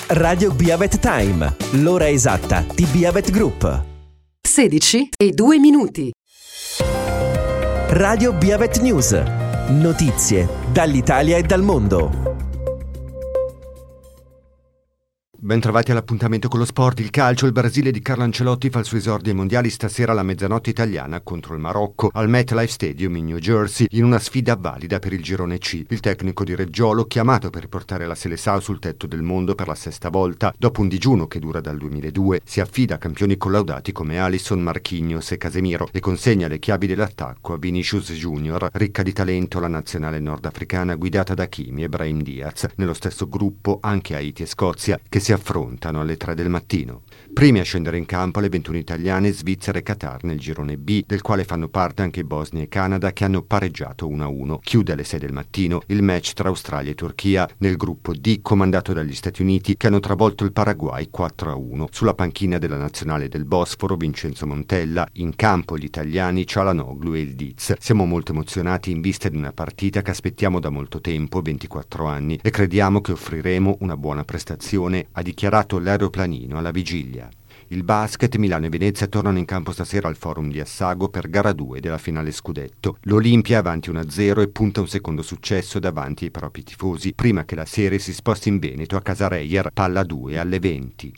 Radio Biavet Time, l'ora esatta di Biavet Group. 16:02. Radio Biavet News, notizie dall'Italia e dal mondo. Bentrovati all'appuntamento con lo sport. Il calcio, il Brasile di Carlo Ancelotti fa il suo esordio ai mondiali stasera alla mezzanotte italiana contro il Marocco al MetLife Stadium in New Jersey in una sfida valida per il girone C. Il tecnico di Reggiolo, chiamato per riportare la Seleção sul tetto del mondo per la sesta volta dopo un digiuno che dura dal 2002, si affida a campioni collaudati come Alisson, Marquinhos e Casemiro e consegna le chiavi dell'attacco a Vinicius Junior, ricca di talento la nazionale nordafricana guidata da Hakimi e Brahim Diaz. Nello stesso gruppo anche Haiti e Scozia che si affrontano alle 3 del mattino. Primi a scendere in campo le 21 italiane, Svizzera e Qatar nel girone B, del quale fanno parte anche Bosnia e Canada che hanno pareggiato 1-1. Chiude alle 6 del mattino il match tra Australia e Turchia nel gruppo D, comandato dagli Stati Uniti che hanno travolto il Paraguay 4-1. Sulla panchina della nazionale del Bosforo Vincenzo Montella, in campo gli italiani Çalhanoğlu e il Diz. Siamo molto emozionati in vista di una partita che aspettiamo da molto tempo, 24 anni, e crediamo che offriremo una buona prestazione, ha dichiarato l'aeroplanino alla vigilia. Il basket, Milano e Venezia tornano in campo stasera al Forum di Assago per gara 2 della finale scudetto. L'Olimpia è avanti 1-0 e punta un secondo successo davanti ai propri tifosi, prima che la serie si sposti in Veneto a Casa Reyer, palla 2 alle 20.